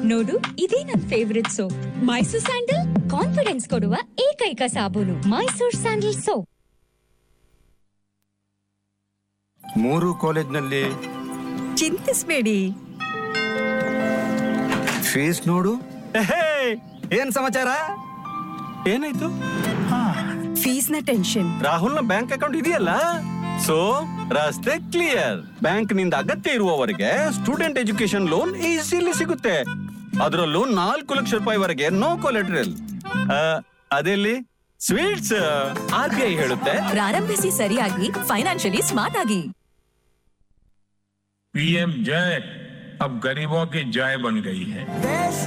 ನೋಡು, ಇದೇ ನನ್ favourite soap. Mysore sandal confidence ಕೊಡುವ ಏಕೈಕ ಸಾಬೂನು. Mysore sandal soap. 3 ಕಾಲೇಜ್ನಲ್ಲಿ ಚಿಂತಿಸ್ಬೇಡಿ, ಫೀಸ್ ನೋಡು. ಏನ್ ಸಮಾಚಾರ? ಏನಾಯ್ತು? ಫೀಸ್ ನ ಟೆನ್ಷನ್. ರಾಹುಲ್ ನ ಬ್ಯಾಂಕ್ ಅಕೌಂಟ್ ಇದೆಯಲ್ಲ, ಸೊ ರಸ್ತೆ ಕ್ಲಿಯರ್. ಬ್ಯಾಂಕ್ ನಿಂದ ಅಗತ್ಯ ಇರುವವರೆಗೆ ಸ್ಟೂಡೆಂಟ್ ಎಜುಕೇಶನ್ ಲೋನ್ ಈಸಿಲಿ ಸಿಗುತ್ತೆ. ಅದರಲ್ಲೂ 4 ಲಕ್ಷ ರೂಪಾಯಿವರೆಗೆ ನೋ ಕೊಲೆಟ್ರಲ್. ಅದೆಲ್ಲಿ ಸ್ವೀಟ್ಸ್. RBI ಹೇಳುತ್ತೆ, ಪ್ರಾರಂಭಿಸಿ ಸರಿಯಾಗಿ, ಫೈನಾನ್ಷಿಯಲಿ ಸ್ಮಾರ್ಟ್ ಆಗಿ. PM जय अब गरीबों की जय बन गई है।